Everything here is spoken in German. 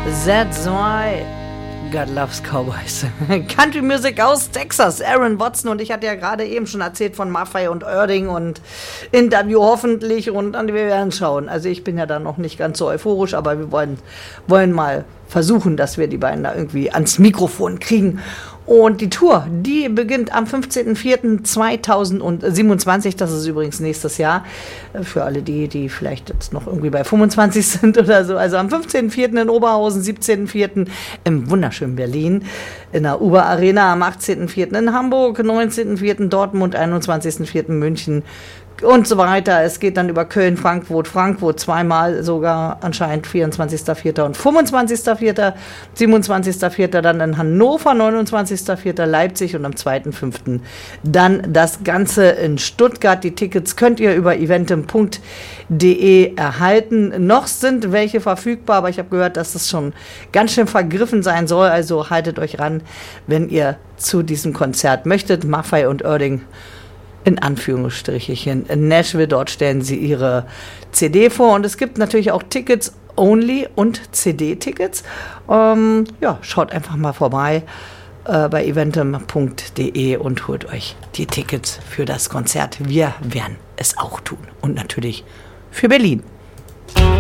That's why God loves Cowboys. Country Music aus Texas. Aaron Watson und ich hatte ja gerade eben schon erzählt von Maffay und Oerding und Interview hoffentlich und wir werden schauen. Also ich bin ja da noch nicht ganz so euphorisch, aber wir wollen mal versuchen, dass wir die beiden da irgendwie ans Mikrofon kriegen. Und die Tour, die beginnt am 15.04.2027, das ist übrigens nächstes Jahr, für alle die vielleicht jetzt noch irgendwie bei 25 sind oder so. Also am 15.04. in Oberhausen, 17.04. im wunderschönen Berlin, in der Uber Arena, am 18.04. in Hamburg, 19.04. Dortmund, 21.04. München und so weiter. Es geht dann über Köln, Frankfurt zweimal sogar anscheinend, 24.04. und 25.04., 27.04. dann in Hannover, 29.04. Leipzig und am 2.05. dann das Ganze in Stuttgart. Die Tickets könnt ihr über eventim.de erhalten. Noch sind welche verfügbar, aber ich habe gehört, dass es schon ganz schön vergriffen sein soll, also haltet euch ran, wenn ihr zu diesem Konzert möchtet. Maffay und Oerding in Anführungsstrichen in Nashville, dort stellen sie ihre CD vor und es gibt natürlich auch Tickets only und CD-Tickets. Schaut einfach mal vorbei bei eventim.de und holt euch die Tickets für das Konzert. Wir werden es auch tun und natürlich für Berlin.